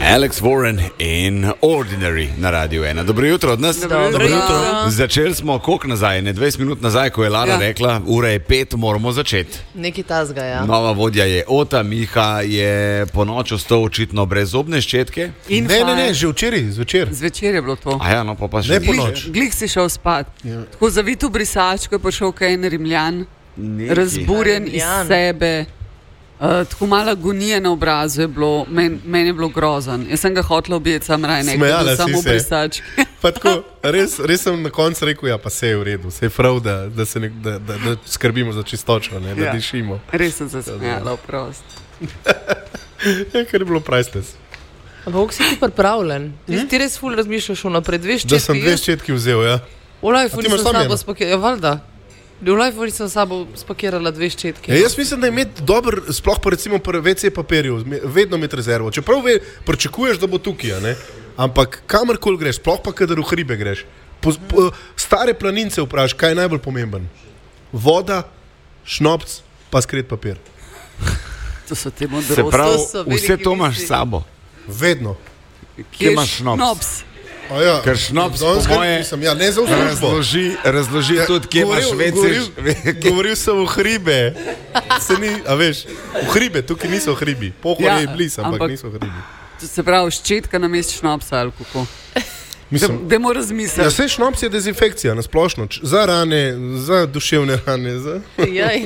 Alex Warren in Ordinary na Radiu 1. Dobro jutro od nas. Dobro jutro. Začeli smo koliko nazaj, ne 20 minut nazaj, ko je Lara rekla, ura je 5, moramo začeti. Nekaj tazga, ja. Nova vodja je Ota, Miha je po noč ostal očitno brez zobne ščetke. Ne, že včeraj, zvečer. Zvečer je bilo to. A ja, no pa še Ne po noč. Glih si šel spat. Ja. Tako zavit v brisačko je prišel kaj en Rimljan, razburjen iz sebe. Tako malo agonije na obrazu je bilo, meni je bilo grozen. Jaz sem ga hotel objeti, sam raje nekaj, samo v brisački. Res sem na koncu rekel, ja, pa se je v redu, se je prav, da skrbimo za čistočo, ne, da dišimo. Res sem se smejala, prost. Ja, ker je bilo priceless. Ampak si ti pripravljen? Ti res ful razmišljaš naprej, 2 ščetki? Da sem 2 ščetki vzel, ja. V lifeu nisem sabo spakirala, valjda. V lifeu nisem sabo spakirala 2 ščetki. Ja, jaz mislim, da je imeti dober, sploh pa recimo WC papirju, vedno imeti rezervo. Čeprav pričakuješ, da bo tukaj, ne? Ampak kamorkoli greš, sploh pa kadar v hribe greš. Stare planince vprašaš, kaj je najbolj pomemben? Voda, šnopc, pa skret papir. To so te modrosti. Se pravi, vse to imaš s sabo. Vedno. Kje imaš šnops? Ja. Ker šnops po moje ja, ne za razloži tudi, kje imaš WC. Govoril sem v hribe. A veš, v hribe, tukaj niso hribi. Pohor je bliz, ampak niso hribi. Se pravi, ščetka namesto šnopsa ali kako? Dajmo razmisliti. Ja, vse šnops je dezinfekcija, nasplošno. Za rane, za duševne rane. Jaj.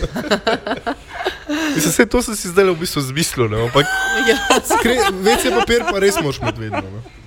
Vse to sem si zdaj v bistvu zmislil, ampak WC papir pa res moraš imeti vedno.